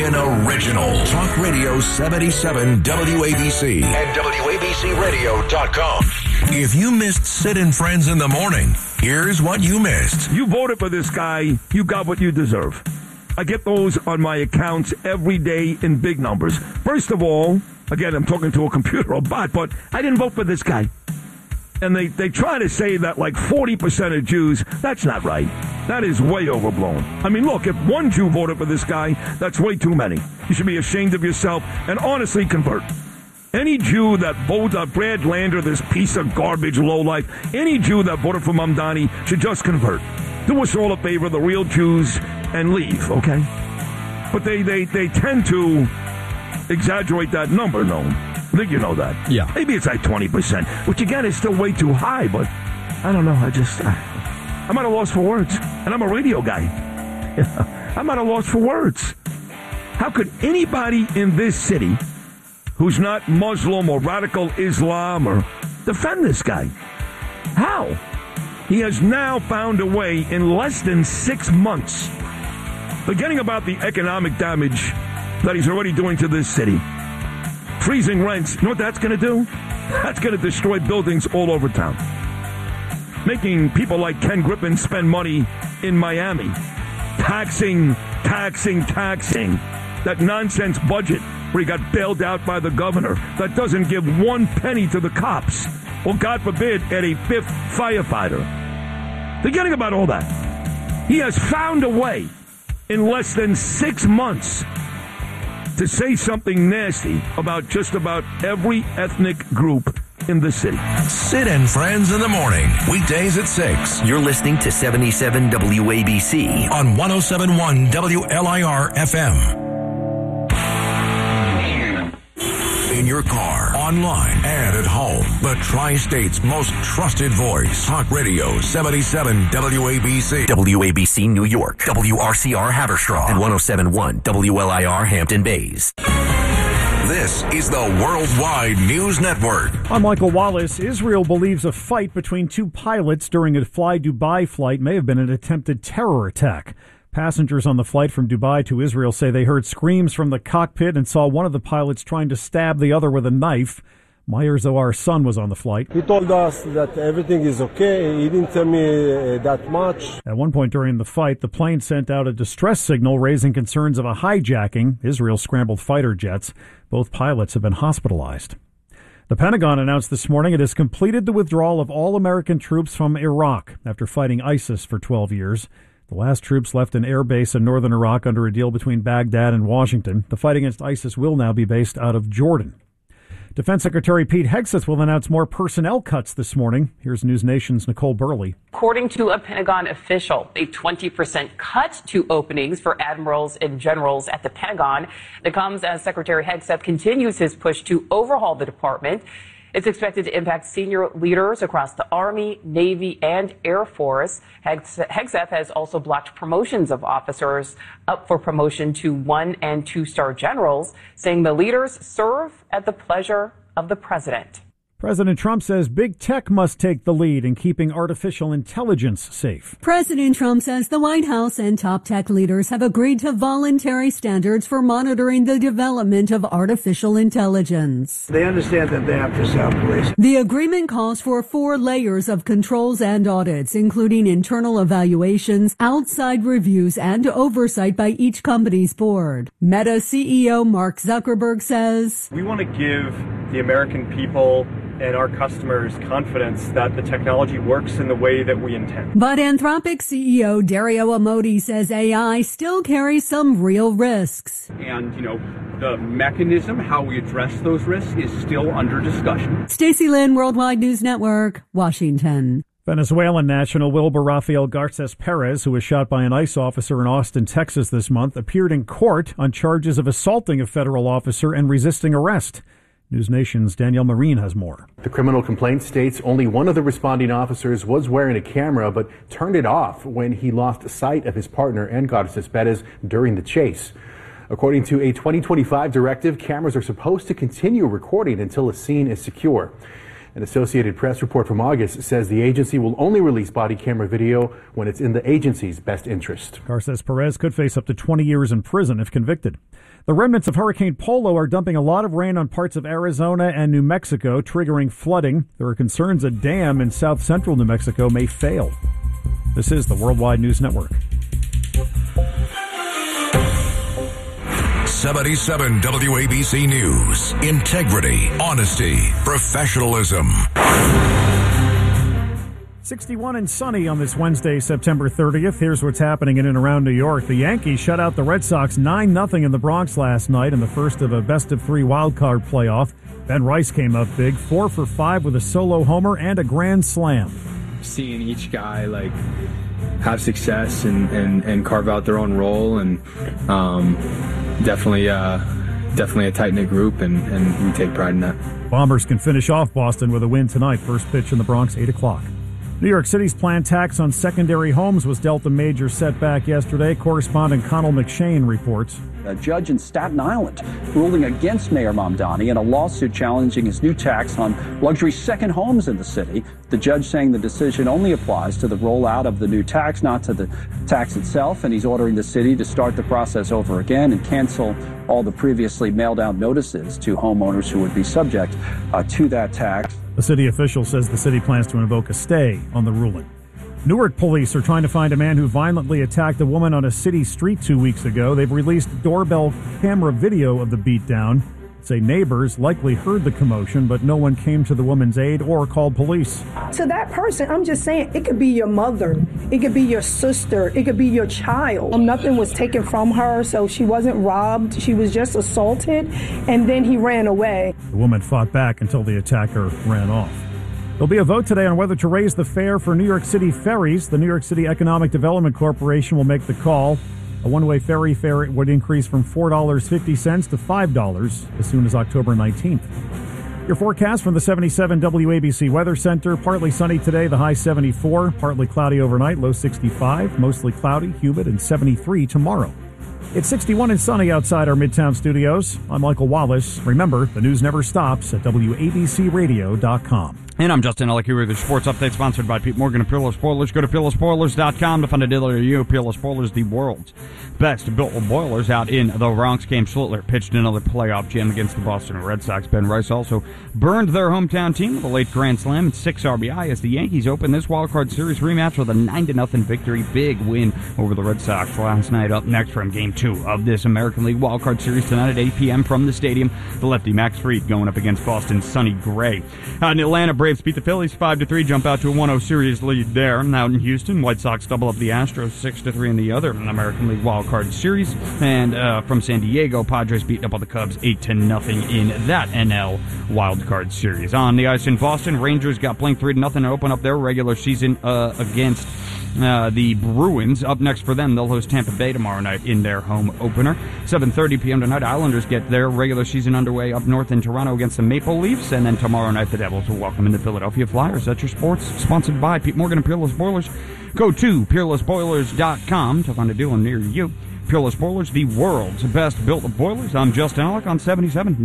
Michigan original. Talk Radio 77 WABC and WABCRadio.com. If you missed Sid and Friends in the Morning, here's what you missed. You voted for this guy, you got what you deserve. I get those on my accounts every day in big numbers. First of all, again, I'm talking to a computer or bot, but I didn't vote for this guy. And they try to say that like 40% of Jews, that's not right. That is way overblown. I mean, look, if one Jew voted for this guy, that's way too many. You should be ashamed of yourself and honestly convert. Any Jew that voted Brad Lander, this piece of garbage lowlife, any Jew that voted for Mamdani should just convert. Do us all a favor, the real Jews, and leave, okay? But they tend to exaggerate that number, no? I think you know that. Yeah. Maybe it's like 20%, which again is still way too high, but I don't know. I'm at a loss for words. And I'm a radio guy. I'm at a loss for words. How could anybody in this city who's not Muslim or radical Islam or defend this guy? How? He has now found a way in less than 6 months, forgetting about the economic damage that he's already doing to this city. Freezing rents, you know what that's going to do? That's going to destroy buildings all over town. Making people like Ken Griffin spend money in Miami. Taxing. That nonsense budget where he got bailed out by the governor that doesn't give 1 penny to the cops. Or, God forbid, at a 5th firefighter. Forgetting about all that. He has found a way in less than 6 months to say something nasty about just about every ethnic group in the city. Sid and Friends in the Morning, weekdays at 6. You're listening to 77 WABC on 107.1 WLIR FM. In your car, online, and at home. The Tri-State's most trusted voice. Talk Radio 77 WABC. WABC New York, WRCR Haverstraw, and 107.1 WLIR Hampton Bays. This is the Worldwide News Network. I'm Michael Wallace. Israel believes a fight between two pilots during a Fly Dubai flight may have been an attempted terror attack. Passengers on the flight from Dubai to Israel say they heard screams from the cockpit and saw one of the pilots trying to stab the other with a knife. Meyer Zohar's son was on the flight. He told us that everything is okay. He didn't tell me that much. At one point during the fight, the plane sent out a distress signal raising concerns of a hijacking. Israel scrambled fighter jets. Both pilots have been hospitalized. The Pentagon announced this morning it has completed the withdrawal of all American troops from Iraq after fighting ISIS for 12 years. The last troops left an air base in northern Iraq under a deal between Baghdad and Washington. The fight against ISIS will now be based out of Jordan. Defense Secretary Pete Hegseth will announce more personnel cuts this morning. Here's News Nation's Nicole Burley. According to a Pentagon official, a 20% cut to openings for admirals and generals at the Pentagon. That comes as Secretary Hegseth continues his push to overhaul the department. It's expected to impact senior leaders across the Army, Navy, and Air Force. Hegseth has also blocked promotions of officers up for promotion to 1- and 2-star generals, saying the leaders serve at the pleasure of the president. President Trump says big tech must take the lead in keeping artificial intelligence safe. President Trump says the White House and top tech leaders have agreed to voluntary standards for monitoring the development of artificial intelligence. They understand that they have to self-police. The agreement calls for 4 layers of controls and audits, including internal evaluations, outside reviews, and oversight by each company's board. Meta CEO Mark Zuckerberg says, "We want to give the American people and our customers confidence that the technology works in the way that we intend." But Anthropic CEO Dario Amodei says AI still carries some real risks. And, the mechanism, how we address those risks, is still under discussion. Stacey Lynn, Worldwide News Network, Washington. Venezuelan national Wilbur Rafael Garces Perez, who was shot by an ICE officer in Austin, Texas this month, appeared in court on charges of assaulting a federal officer and resisting arrest. News Nation's Danielle Marine has more. The criminal complaint states only one of the responding officers was wearing a camera but turned it off when he lost sight of his partner and Garces Perez during the chase. According to a 2025 directive, cameras are supposed to continue recording until a scene is secure. An Associated Press report from August says the agency will only release body camera video when it's in the agency's best interest. Garces Perez could face up to 20 years in prison if convicted. The remnants of Hurricane Polo are dumping a lot of rain on parts of Arizona and New Mexico, triggering flooding. There are concerns a dam in south central New Mexico may fail. This is the Worldwide News Network. 77 WABC News. Integrity, honesty, professionalism. 61 and sunny on this Wednesday, September 30th. Here's what's happening in and around New York. The Yankees shut out the Red Sox 9-0 in the Bronx last night in the first of a best-of-3 wildcard playoff. Ben Rice came up big, 4 for 5 with a solo homer and a grand slam. Seeing each guy have success and carve out their own role, and definitely a tight-knit group, and we take pride in that. Bombers can finish off Boston with a win tonight. First pitch in the Bronx, 8 o'clock. New York City's planned tax on secondary homes was dealt a major setback yesterday. Correspondent Connell McShane reports. A judge in Staten Island ruling against Mayor Mamdani in a lawsuit challenging his new tax on luxury second homes in the city. The judge saying the decision only applies to the rollout of the new tax, not to the tax itself, and he's ordering the city to start the process over again and cancel all the previously mailed out notices to homeowners who would be subject to that tax. The city official says the city plans to invoke a stay on the ruling. Newark police are trying to find a man who violently attacked a woman on a city street 2 weeks ago. They've released doorbell camera video of the beatdown. Say neighbors likely heard the commotion, but no one came to the woman's aid or called police. To that person, I'm just saying, it could be your mother, it could be your sister, it could be your child. Nothing was taken from her, so she wasn't robbed. She was just assaulted, and then he ran away. The woman fought back until the attacker ran off. There'll be a vote today on whether to raise the fare for New York City ferries. The New York City Economic Development Corporation will make the call. A one-way ferry fare would increase from $4.50 to $5 as soon as October 19th. Your forecast from the 77 WABC Weather Center. Partly sunny today, the high 74. Partly cloudy overnight, low 65. Mostly cloudy, humid, and 73 tomorrow. It's 61 and sunny outside our Midtown studios. I'm Michael Wallace. Remember, the news never stops at WABCRadio.com. And I'm Justin Ellick with the sports update sponsored by Pete Morgan and Peerless Spoilers. Go to PeerlessSpoilers.com to find a dealer near you. Peerless Spoilers, the world's best built boilers out in the Bronx. Cam Schlittler pitched another playoff gem against the Boston Red Sox. Ben Rice also burned their hometown team with a late grand slam and 6 RBI as the Yankees open this wildcard series rematch with a 9-0 victory. Big win over the Red Sox last night. Up next from Game 2 of this American League wildcard series tonight at 8 p.m. from the stadium. The lefty Max Fried going up against Boston's Sonny Gray. In Atlanta, Braves beat the Phillies 5-3, jump out to a 1-0 series lead there. Out in Houston, White Sox double up the Astros 6-3 in the other American League wildcard series. And from San Diego, Padres beating up on the Cubs 8-0 in that NL wildcard series. On the ice in Boston, Rangers got blanked 3-0 to open up their regular season against the Bruins. Up next for them, they'll host Tampa Bay tomorrow night in their home opener. 7:30 p.m. tonight, Islanders get their regular season underway up north in Toronto against the Maple Leafs. And then tomorrow night, the Devils will welcome in the Philadelphia Flyers. That's your sports, sponsored by Pete Morgan and Peerless Boilers. Go to PeerlessBoilers.com to find a dealer near you. Peerless Boilers, the world's best built boilers. I'm Justin Ellick on 77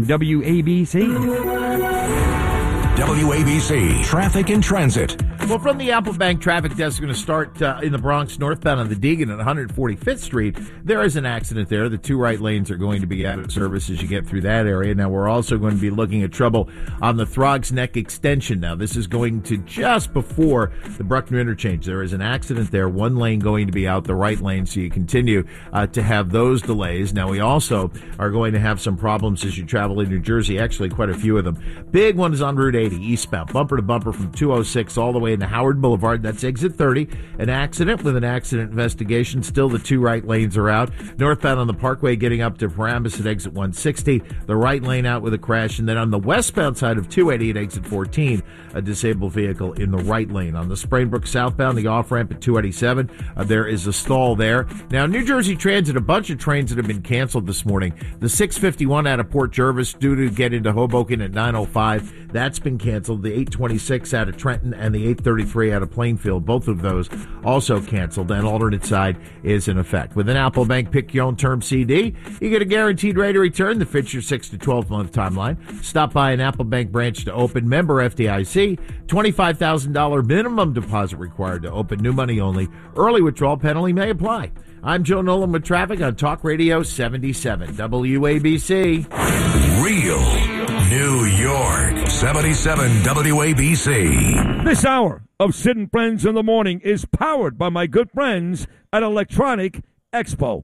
WABC. WABC Traffic and Transit. Well, from the Apple Bank traffic desk, going to start in the Bronx, northbound on the Deegan at 145th Street. There is an accident there. The 2 right lanes are going to be out of service as you get through that area. Now, we're also going to be looking at trouble on the Throgs Neck extension. Now, this is going to just before the Bruckner interchange. There is an accident there. 1 lane going to be out, the right lane, so you continue to have those delays. Now, we also are going to have some problems as you travel in New Jersey, actually quite a few of them. Big one is on Route 80, eastbound, bumper to bumper from 206 all the way into Howard Boulevard. That's exit 30. An accident with an accident investigation. Still, the 2 right lanes are out. Northbound on the Parkway getting up to Paramus at exit 160. The right lane out with a crash. And then on the westbound side of 280 at exit 14, a disabled vehicle in the right lane. On the Sprainbrook southbound, the off-ramp at 287, there is a stall there. Now, New Jersey Transit, a bunch of trains that have been canceled this morning. The 651 out of Port Jervis due to get into Hoboken at 9:05. That's been canceled. The 826 out of Trenton and the 830 33 out of Plainfield. Both of those also canceled, and alternate side is in effect. With an Apple Bank Pick Your Own Term CD, you get a guaranteed rate of return that fits your 6 to 12-month timeline. Stop by an Apple Bank branch to open. Member FDIC. $25,000 minimum deposit required to open. New money only. Early withdrawal penalty may apply. I'm Joe Nolan with traffic on Talk Radio 77 WABC. Real New York 77 WABC. This hour of Sid and Friends in the Morning is powered by my good friends at Electronic Expo.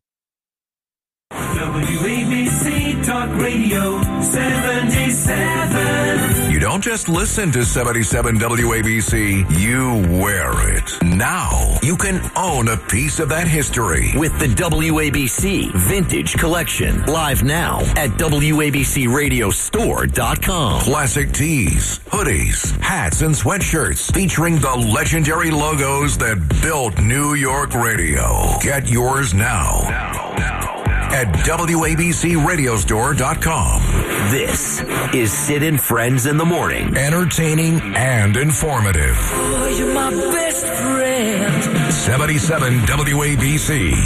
WABC Talk Radio 77. You don't just listen to 77 WABC, you wear it. Now you can own a piece of that history with the WABC Vintage Collection. Live now at WABCRadiostore.com. Classic tees, hoodies, hats, and sweatshirts featuring the legendary logos that built New York radio. Get yours now. At WABCRadiostore.com. This is Sid and Friends in the Morning. Entertaining and informative. Oh, you're my best friend. 77 WABC.